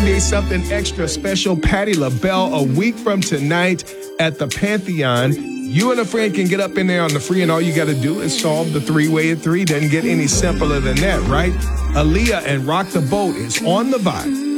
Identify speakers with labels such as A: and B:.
A: Monday, something extra special. Patti LaBelle, a week from tonight at the Pantheon. You and a friend can get up in there on the free, and all you got to do is solve the three-way at 3. Doesn't get any simpler than that, right? Aaliyah and Rock the Boat is on the Vibe.